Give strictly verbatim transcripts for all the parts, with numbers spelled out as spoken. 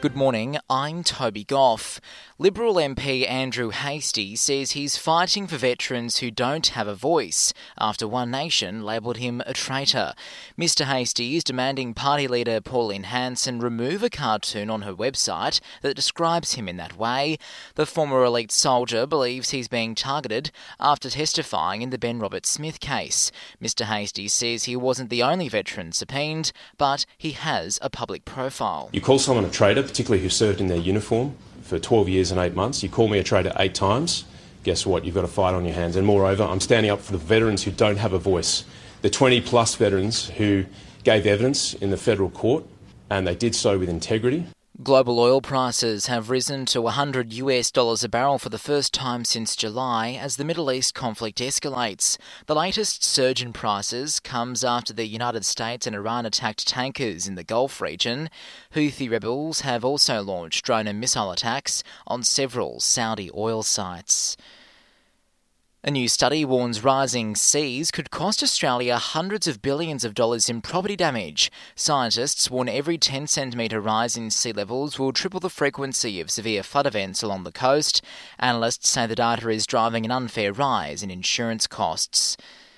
Good morning, I'm Toby Goff. Liberal M P Andrew Hastie says he's fighting for veterans who don't have a voice after One Nation labelled him a traitor. Mister Hastie is demanding party leader Pauline Hanson remove a cartoon on her website that describes him in that way. The former elite soldier believes he's being targeted after testifying in the Ben Roberts-Smith case. Mister Hastie says he wasn't the only veteran subpoenaed, but he has a public profile. You call someone a traitor, particularly who served in their uniform for twelve years and eight months. You call me a traitor eight times. Guess what? You've got a fight on your hands. And moreover, I'm standing up for the veterans who don't have a voice. The twenty plus veterans who gave evidence in the federal court, and they did so with integrity. Global oil prices have risen to one hundred US dollars a barrel for the first time since July as the Middle East conflict escalates. The latest surge in prices comes after the United States and Iran attacked tankers in the Gulf region. Houthi rebels have also launched drone and missile attacks on several Saudi oil sites. A new study warns rising seas could cost Australia hundreds of billions of dollars in property damage. Scientists warn every ten centimetre rise in sea levels will triple the frequency of severe flood events along the coast. Analysts say the data is driving an unfair rise in insurance costs.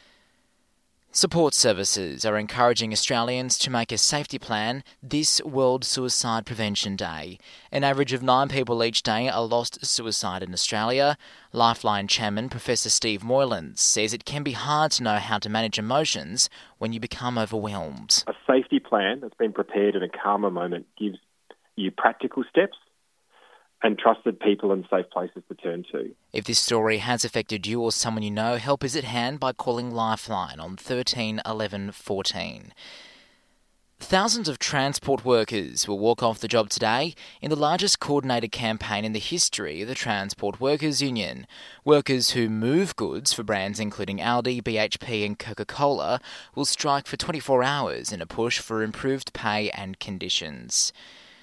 Support services are encouraging Australians to make a safety plan this World Suicide Prevention Day. An average of nine people each day are lost to suicide in Australia. Lifeline chairman Professor Steve Moylan says it can be hard to know how to manage emotions when you become overwhelmed. A safety plan that's been prepared in a calmer moment gives you practical steps and trusted people and safe places to turn to. If this story has affected you or someone you know, help is at hand by calling Lifeline on thirteen eleven fourteen. Thousands of transport workers will walk off the job today in the largest coordinated campaign in the history of the Transport Workers Union. Workers who move goods for brands including Aldi, B H P and Coca-Cola will strike for twenty-four hours in a push for improved pay and conditions.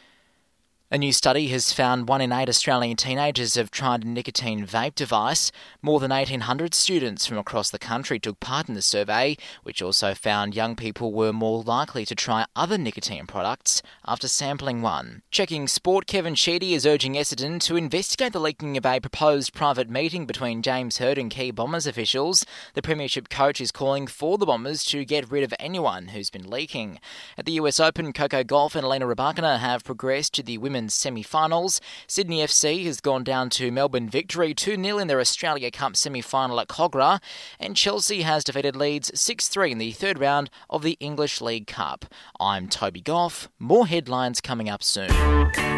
A new study has found one in eight Australian teenagers have tried a nicotine vape device. More than eighteen hundred students from across the country took part in the survey, which also found young people were more likely to try other nicotine products after sampling one. Checking sport, Kevin Sheedy is urging Essendon to investigate the leaking of a proposed private meeting between James Hird and key Bombers officials. The Premiership coach is calling for the Bombers to get rid of anyone who's been leaking. At the U S Open, Coco Gauff and Elena Rybakina have progressed to the women's semi-finals. Sydney F C has gone down to Melbourne victory two nil in their Australia Cup semi-final at Cogra, and Chelsea has defeated Leeds six three in the third round of the English League Cup. I'm Toby Goff. More headlines coming up soon.